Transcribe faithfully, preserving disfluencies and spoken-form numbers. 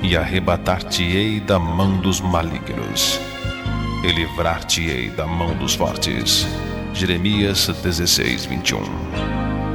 e arrebatar-te-ei da mão dos malignos, e livrar-te-ei da mão dos fortes. Jeremias dezesseis, vinte e um.